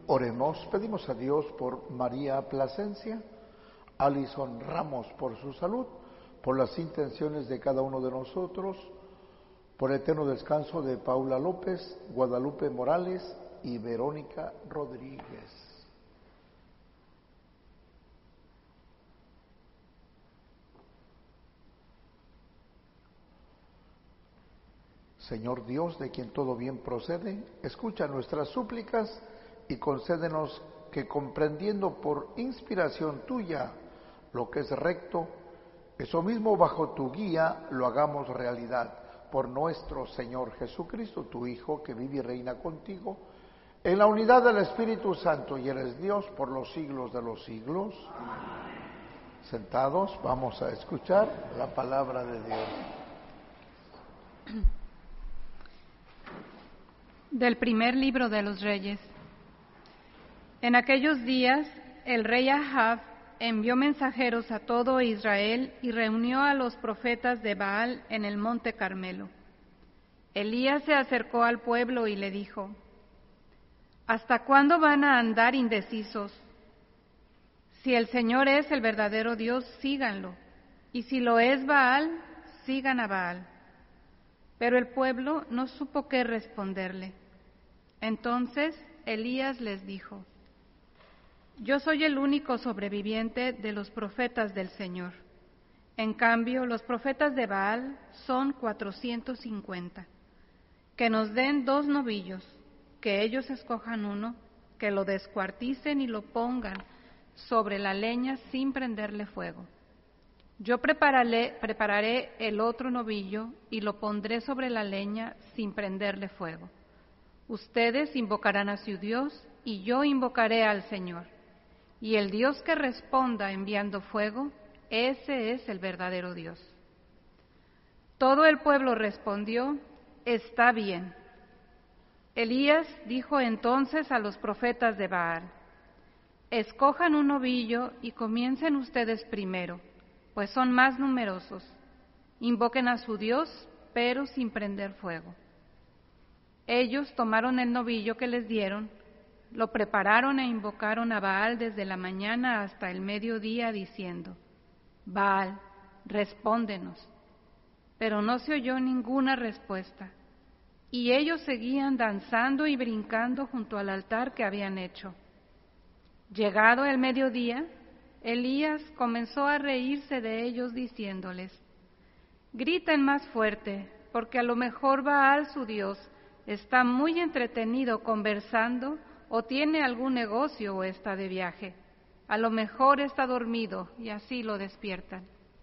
Oremos, pedimos a Dios por María Plasencia, Alison Ramos por su salud, por las intenciones de cada uno de nosotros, por el eterno descanso de Paula López, Guadalupe Morales y Verónica Rodríguez. Señor Dios, de quien todo bien procede, escucha nuestras súplicas y concédenos que, comprendiendo por inspiración tuya lo que es recto, eso mismo bajo tu guía lo hagamos realidad. Por nuestro Señor Jesucristo, tu Hijo, que vive y reina contigo, en la unidad del Espíritu Santo, y eres Dios por los siglos de los siglos. Amén. Sentados, vamos a escuchar la palabra de Dios. Del primer libro de los Reyes. En aquellos días, el rey Ahab envió mensajeros a todo Israel y reunió a los profetas de Baal en el monte Carmelo. Elías se acercó al pueblo y le dijo: ¿Hasta cuándo van a andar indecisos? Si el Señor es el verdadero Dios, síganlo, y si lo es Baal, sigan a Baal. Pero el pueblo no supo qué responderle. Entonces Elías les dijo: Yo soy el único sobreviviente de los profetas del Señor. En cambio, los profetas de Baal son 450. Que nos den 2 novillos, que ellos escojan uno, que lo descuarticen y lo pongan sobre la leña sin prenderle fuego. Yo prepararé el otro novillo y lo pondré sobre la leña sin prenderle fuego. Ustedes invocarán a su Dios y yo invocaré al Señor. Y el Dios que responda enviando fuego, ese es el verdadero Dios. Todo el pueblo respondió: Está bien. Elías dijo entonces a los profetas de Baal: Escojan un novillo y comiencen ustedes primero, pues son más numerosos. Invoquen a su Dios, pero sin prender fuego. Ellos tomaron el novillo que les dieron, lo prepararon e invocaron a Baal desde la mañana hasta el mediodía, diciendo: Baal, respóndenos. Pero no se oyó ninguna respuesta, y ellos seguían danzando y brincando junto al altar que habían hecho. Llegado el mediodía, Elías comenzó a reírse de ellos, diciéndoles: Griten más fuerte, porque a lo mejor Baal, su Dios, está muy entretenido conversando, o tiene algún negocio o está de viaje. A lo mejor está dormido y así lo despiertan.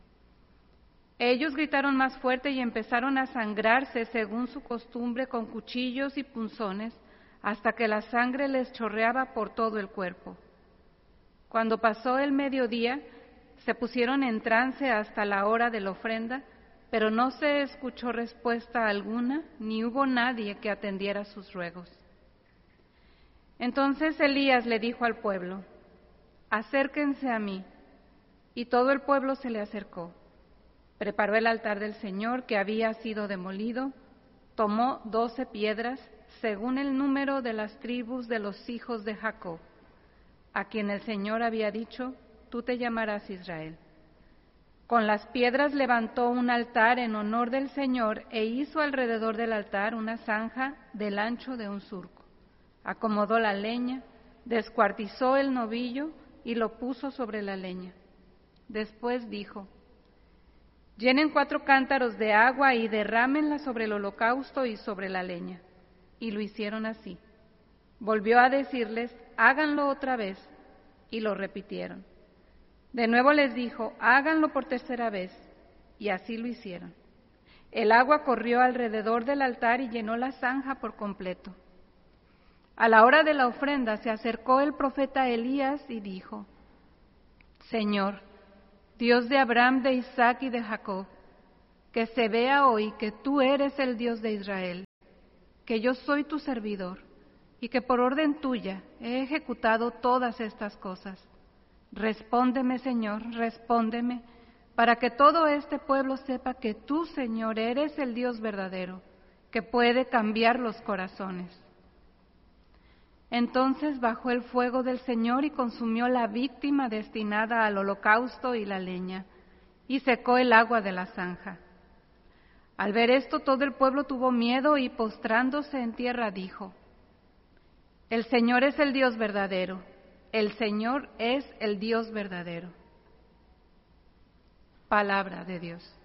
Ellos gritaron más fuerte y empezaron a sangrarse según su costumbre con cuchillos y punzones, hasta que la sangre les chorreaba por todo el cuerpo. Cuando pasó el mediodía, se pusieron en trance hasta la hora de la ofrenda, pero no se escuchó respuesta alguna, ni hubo nadie que atendiera sus ruegos. Entonces Elías le dijo al pueblo: Acérquense a mí. Y todo el pueblo se le acercó. Preparó el altar del Señor que había sido demolido, tomó 12 piedras, según el número de las tribus de los hijos de Jacob, a quien el Señor había dicho: Tú te llamarás Israel. Con las piedras levantó un altar en honor del Señor e hizo alrededor del altar una zanja del ancho de un surco. Acomodó la leña, descuartizó el novillo y lo puso sobre la leña. Después dijo: Llenen 4 cántaros de agua y derrámenla sobre el holocausto y sobre la leña. Y lo hicieron así. Volvió a decirles: Háganlo otra vez. Y lo repitieron. De nuevo les dijo: Háganlo por 3ª vez. Y así lo hicieron. El agua corrió alrededor del altar y llenó la zanja por completo. A la hora de la ofrenda se acercó el profeta Elías y dijo: Señor, Dios de Abraham, de Isaac y de Jacob, que se vea hoy que tú eres el Dios de Israel, que yo soy tu servidor y que por orden tuya he ejecutado todas estas cosas. Respóndeme, Señor, respóndeme, para que todo este pueblo sepa que tú, Señor, eres el Dios verdadero, que puede cambiar los corazones. Entonces bajó el fuego del Señor y consumió la víctima destinada al holocausto y la leña, y secó el agua de la zanja. Al ver esto, todo el pueblo tuvo miedo y postrándose en tierra dijo: El Señor es el Dios verdadero, el Señor es el Dios verdadero. Palabra de Dios.